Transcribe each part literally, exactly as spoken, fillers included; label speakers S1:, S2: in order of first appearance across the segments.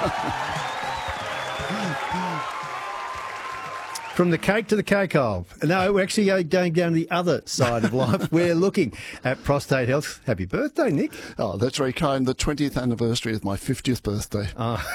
S1: From the cake to the cake hole. No, we're actually going down the other side of life. We're looking at prostate health. Happy birthday, Nick.
S2: Oh, that's very kind. The twentieth anniversary of my fiftieth birthday.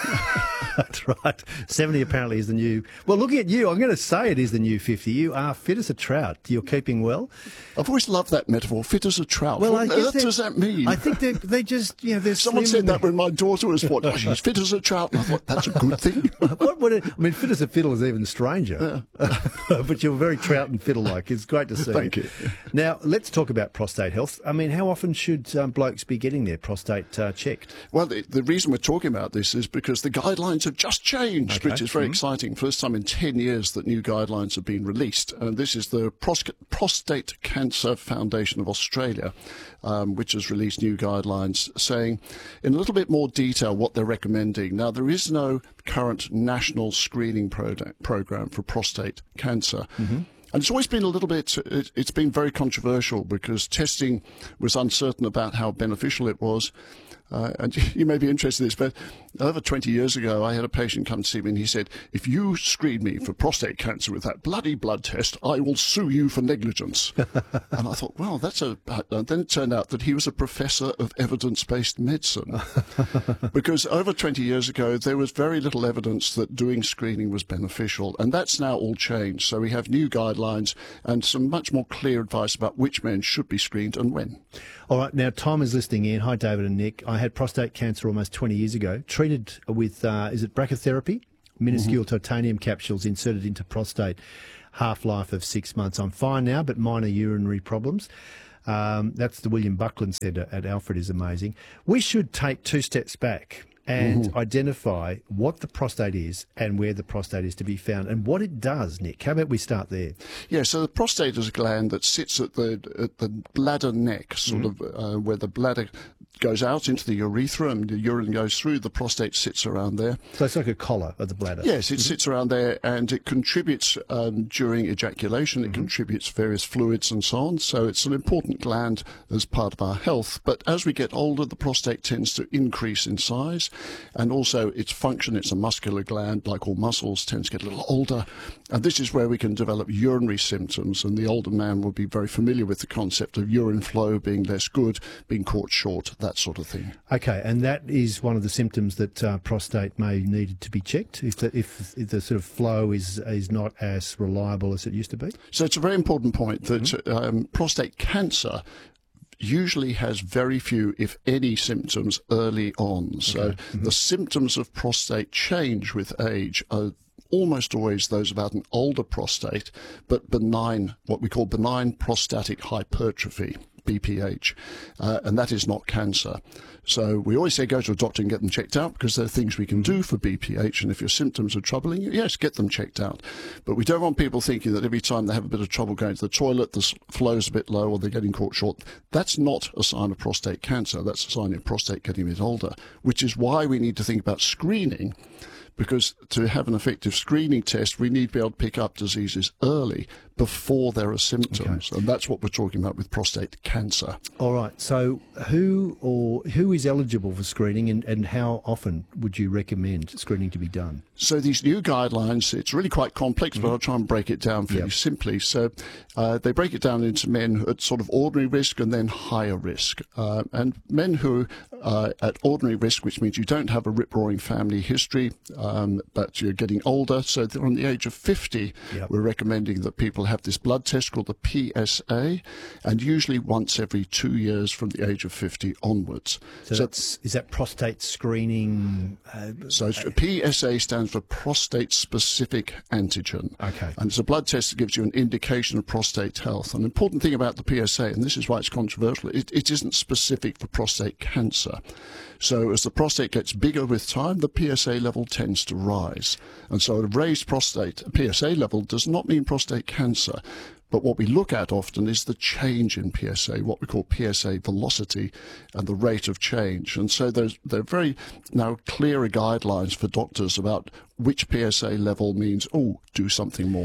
S1: Oh, that's right. seventy apparently is the new... Well, looking at you, I'm going to say it is the new fifty. You are fit as a trout. You're keeping well.
S2: I've always loved that metaphor, fit as a trout.
S1: Well,
S2: what
S1: I
S2: on earth does that mean?
S1: I think they they just, you know, they're
S2: Someone
S1: slim
S2: said that when my daughter was what? Oh, she's fit as a trout. And I thought, that's a good thing.
S1: what would it, I mean, fit as a fiddle is even stranger. Yeah. But you're very trout and fiddle-like. It's great to see.
S2: Thank you.
S1: Now, let's talk about prostate health. I mean, how often should um, blokes be getting their prostate uh, checked?
S2: Well, the, the reason we're talking about this is because the guidelines have just changed,
S1: Okay.
S2: which is very
S1: Mm-hmm.
S2: exciting. First time in ten years that new guidelines have been released. And this is the Pros- Prostate Cancer Foundation of Australia, um, which has released new guidelines saying in a little bit more detail what they're recommending. Now, there is no current national screening pro- program for prostate cancer. Mm-hmm. And it's always been a little bit, it, it's been very controversial because testing was uncertain about how beneficial it was. Uh, and you may be interested in this, but over twenty years ago, I had a patient come to see me and he said, if you screen me for prostate cancer with that bloody blood test, I will sue you for negligence. And I thought, well, that's a... And then it turned out that he was a professor of evidence-based medicine. Because over twenty years ago, there was very little evidence that doing screening was beneficial. And that's now all changed. So we have new guidelines and some much more clear advice about which men should be screened and when.
S1: All right, now Tom is listening in. Hi, David and Nick. I had prostate cancer almost twenty years ago, treated with, uh, is it brachytherapy? Minuscule mm-hmm. titanium capsules inserted into prostate, half-life of six months. I'm fine now, but minor urinary problems. Um, that's the William Buckland Centre at Alfred is amazing. We should take two steps back and mm-hmm. identify what the prostate is and where the prostate is to be found and what it does, Nick. How about we start there?
S2: Yeah, so the prostate is a gland that sits at the at the bladder neck, sort mm-hmm. of uh, where the bladder goes out into the urethra and the urine goes through. The prostate sits around there.
S1: So it's like a collar of the bladder.
S2: Yes, it
S1: mm-hmm.
S2: sits around there and it contributes um, during ejaculation. It mm-hmm. contributes various fluids and so on. So it's an important gland as part of our health. But as we get older, the prostate tends to increase in size. And also its function, it's a muscular gland, like all muscles, tends to get a little older. And this is where we can develop urinary symptoms. And the older man will be very familiar with the concept of urine flow being less good, being caught short, that sort of thing.
S1: Okay, and that is one of the symptoms that uh, prostate may need to be checked if the, if, if the sort of flow is, is not as reliable as it used to be? So
S2: it's a very important point that
S1: mm-hmm.
S2: um, prostate cancer usually has very few, if any, symptoms early on. So
S1: okay. mm-hmm.
S2: the symptoms of prostate change with age are almost always those about an older prostate, but benign, what we call benign prostatic hypertrophy, B P H, uh, and that is not cancer. So we always say go to a doctor and get them checked out because there are things we can do for B P H, and if your symptoms are troubling you, yes, get them checked out. But we don't want people thinking that every time they have a bit of trouble going to the toilet, the flow's a bit low or they're getting caught short. That's not a sign of prostate cancer. That's a sign of prostate getting a bit older, which is why we need to think about screening. Because to have an effective screening test, we need to be able to pick up diseases early before there are symptoms. Okay. And that's what we're talking about with prostate cancer.
S1: All right. So who or who is eligible for screening and, and how often would you recommend screening to be done?
S2: So these new guidelines, it's really quite complex, mm-hmm. but I'll try and break it down fairly yep. simply. So uh, they break it down into men at sort of ordinary risk and then higher risk. Uh, and men who are at ordinary risk, which means you don't have a rip-roaring family history, um, but you're getting older. So on the age of fifty, yep. we're recommending that people have this blood test called the P S A, and usually once every two years from the age of fifty onwards.
S1: So, so that's, is that prostate screening? Uh,
S2: so P S A stands for prostate-specific antigen.
S1: Okay.
S2: And it's a blood test that gives you an indication of prostate health. An important thing about the P S A, and this is why it's controversial, it, it isn't specific for prostate cancer. So as the prostate gets bigger with time, the P S A level tends to rise. And so a raised prostate, a P S A level, does not mean prostate cancer. But what we look at often is the change in P S A, what we call P S A velocity and the rate of change. And so there's, there are very now clearer guidelines for doctors about which P S A level means, oh, do something more.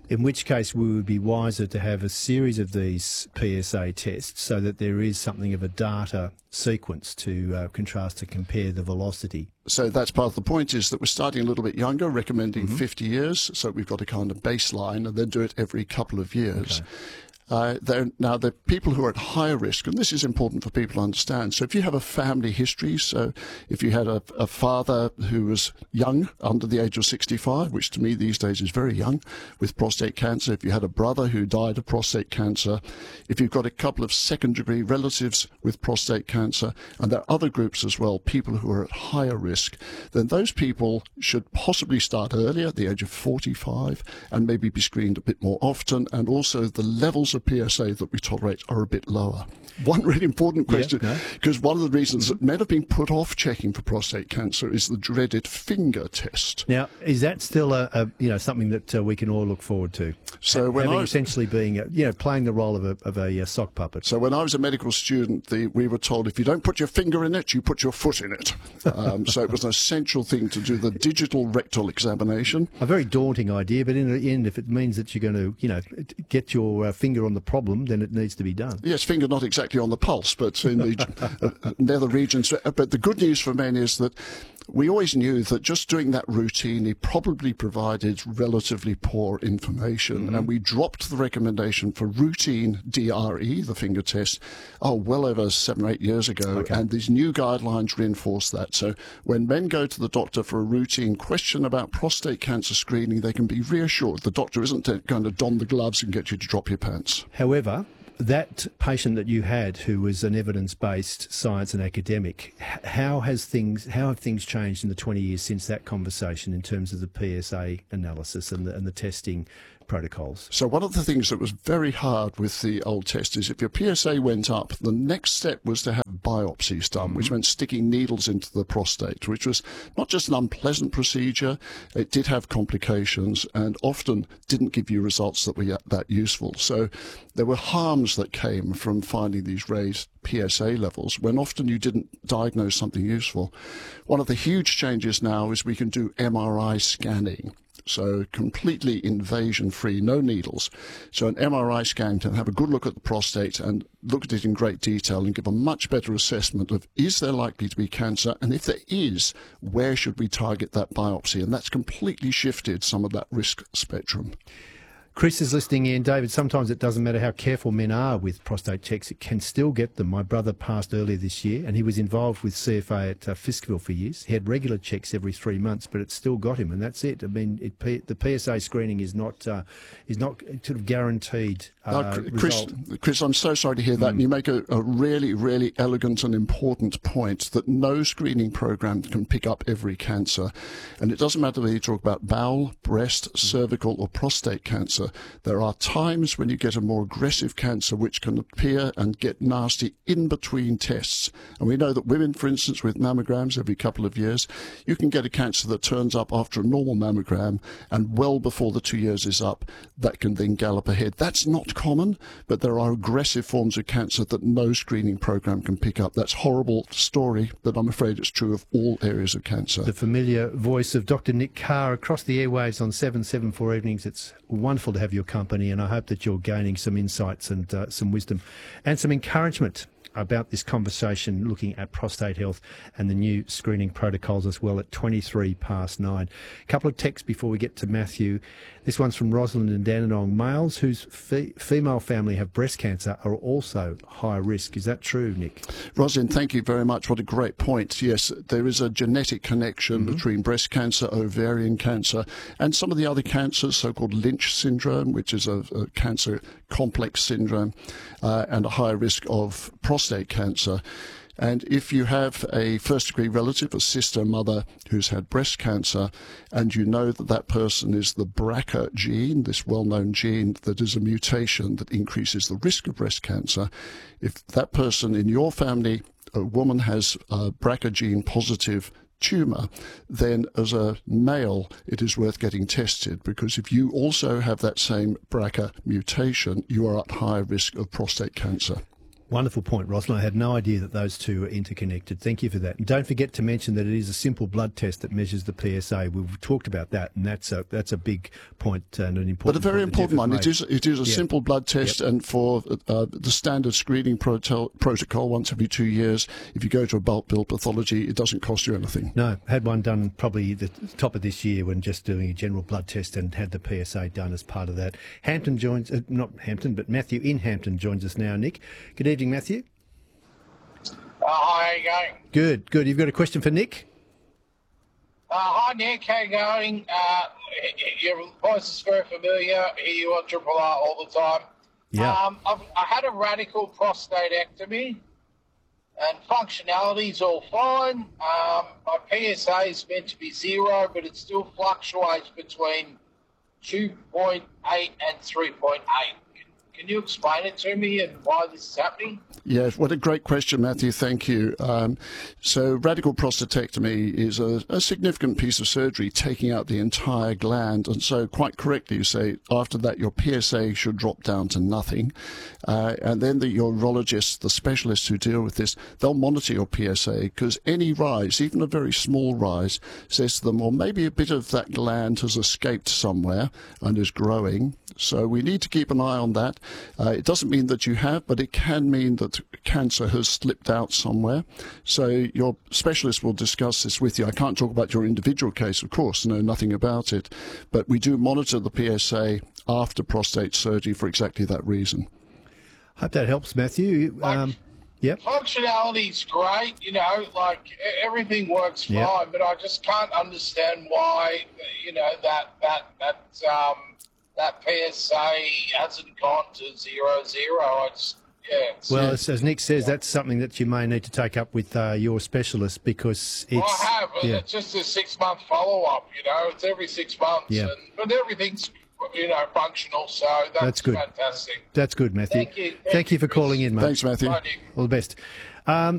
S1: In which case we would be wiser to have a series of these P S A tests so that there is something of a data sequence to uh, contrast to compare the velocity.
S2: So that's part of the point, is that we're starting a little bit younger, recommending mm-hmm. fifty years, so we've got a kind of baseline, and then do it every couple of years. Okay. Uh, now, the people who are at higher risk, and this is important for people to understand. So if you have a family history, so if you had a, a father who was young, under the age of sixty-five, which to me these days is very young, with prostate cancer, if you had a brother who died of prostate cancer, if you've got a couple of second-degree relatives with prostate cancer, and there are other groups as well, people who are at higher risk, then those people should possibly start earlier, at the age of forty-five, and maybe be screened a bit more often, and also the levels of P S A that we tolerate are a bit lower. One really important question, because yeah, no. one of the reasons that men have been put off checking for prostate cancer is the dreaded finger test.
S1: Now, is that still a, a you know something that uh, we can all look forward to? So when having I was, essentially being a, you know playing the role of a of a, a sock puppet.
S2: So when I was a medical student, the, we were told if you don't put your finger in it, you put your foot in it. Um, so it was an essential thing to do the digital rectal examination.
S1: A very daunting idea, but in the end, if it means that you're going to you know get your uh, finger on the problem, then it needs to be done.
S2: Yes, finger not exactly on the pulse, but in the uh, nether regions. But the good news for men is that we always knew that just doing that routinely probably provided relatively poor information, mm-hmm. and we dropped the recommendation for routine D R E, the finger test, oh, well over seven or eight years ago, okay. and these new guidelines reinforce that. So when men go to the doctor for a routine question about prostate cancer screening, they can be reassured the doctor isn't going to don the gloves and get you to drop your pants.
S1: However, that patient that you had, who was an evidence-based science and academic, how has things how have things changed in the twenty years since that conversation in terms of the P S A analysis and the, and the testing protocols?
S2: So one of the things that was very hard with the old test is if your P S A went up, the next step was to have biopsies done, mm-hmm. which meant sticking needles into the prostate, which was not just an unpleasant procedure, it did have complications and often didn't give you results that were that useful. So there were harms that came from finding these raised P S A levels when often you didn't diagnose something useful. One of the huge changes now is we can do M R I scanning. So completely invasion-free, no needles. So an M R I scan can have a good look at the prostate and look at it in great detail and give a much better assessment of is there likely to be cancer, and if there is, where should we target that biopsy? And that's completely shifted some of that risk spectrum.
S1: Chris is listening in. David, sometimes it doesn't matter how careful men are with prostate checks, it can still get them. My brother passed earlier this year and he was involved with C F A at uh, Fiskville for years. He had regular checks every three months, but it still got him, and that's it. I mean, it, the P S A screening is not uh, is not sort of guaranteed uh,
S2: no, Chris, Chris, I'm so sorry to hear that. Mm. And you make a, a really, really elegant and important point that no screening program can pick up every cancer. And it doesn't matter whether you talk about bowel, breast, cervical or prostate cancer. There are times when you get a more aggressive cancer which can appear and get nasty in between tests. And we know that women, for instance, with mammograms every couple of years, you can get a cancer that turns up after a normal mammogram and well before the two years is up, that can then gallop ahead. That's not common, but there are aggressive forms of cancer that no screening program can pick up. That's a horrible story, but I'm afraid it's true of all areas of cancer.
S1: The familiar voice of Doctor Nick Carr across the airwaves on seven seventy-four Evenings. It's wonderful to have your company, and I hope that you're gaining some insights and uh, some wisdom and some encouragement about this conversation looking at prostate health and the new screening protocols as well at twenty-three past nine. A couple of texts before we get to Matthew. This one's from Rosalind and Dandenong. Males whose fe- female family have breast cancer are also high risk. Is that true, Nick?
S2: Rosalind, thank you very much. What a great point. Yes, there is a genetic connection mm-hmm. between breast cancer, ovarian cancer, and some of the other cancers, so-called Lynch syndrome, which is a, a cancer complex syndrome, uh, and a higher risk of prostate cancer. And if you have a first-degree relative, a sister, mother, who's had breast cancer, and you know that that person is the B R C A gene, this well-known gene that is a mutation that increases the risk of breast cancer, if that person in your family, a woman, has a B R C A gene positive tumour, then as a male it is worth getting tested, because if you also have that same B R C A mutation, you are at higher risk of prostate cancer.
S1: Wonderful point, Rosalind. I had no idea that those two are interconnected. Thank you for that. And don't forget to mention that it is a simple blood test that measures the P S A. We've talked about that, and that's a that's a big point and an important.
S2: But a very
S1: point
S2: important one. It is it is a
S1: yeah.
S2: simple blood test, yep. and for uh, the standard screening proto- protocol, once every two years, if you go to a bulk bill pathology, it doesn't cost you anything.
S1: No, had one done probably the top of this year when just doing a general blood test, and had the P S A done as part of that. Hampton joins, uh, not Hampton, but Matthew in Hampton joins us now. Nick, good evening. Matthew.
S3: Uh, hi, how you going?
S1: Good, good. You've got a question for Nick?
S3: Uh, hi, Nick. How you going? Uh, your voice is very familiar. I hear you on Triple R all the time.
S1: Yeah.
S3: Um, I've, I had a radical prostatectomy, and functionality's all fine. Um, my P S A is meant to be zero, but it still fluctuates between two point eight and three point eight. Can you explain it to me and why this is happening?
S2: Yes, what a great question, Matthew. Thank you. Um, so radical prostatectomy is a, a significant piece of surgery, taking out the entire gland. And so quite correctly, you say after that, your P S A should drop down to nothing. Uh, and then the urologists, the specialists who deal with this, they'll monitor your P S A, because any rise, even a very small rise, says to them, well, maybe a bit of that gland has escaped somewhere and is growing. So we need to keep an eye on that. Uh, it doesn't mean that you have, but it can mean that cancer has slipped out somewhere. So your specialist will discuss this with you. I can't talk about your individual case, of course, know nothing about it. But we do monitor the P S A after prostate surgery for exactly that reason.
S1: Hope that helps, Matthew. Um, yep.
S3: Functionality's great, you know, like everything works fine,
S1: yep.
S3: but I just can't understand why, you know, that, that, that, um, that P S A hasn't gone to zero zero. I just, yeah.
S1: Well, as, as Nick says, that's something that you may need to take up with uh, your specialist, because it's.
S3: Well, I have.
S1: Yeah.
S3: It's just a six-month follow-up. You know, it's every six months,
S1: yeah.
S3: and, but everything's, you know, functional. So that's,
S1: that's good.
S3: Fantastic.
S1: That's good, Matthew.
S3: Thank you. Thank,
S1: Thank you for
S3: Chris.
S1: calling in, mate.
S2: Thanks, Matthew.
S3: Bye, Nick.
S1: All the best. Um,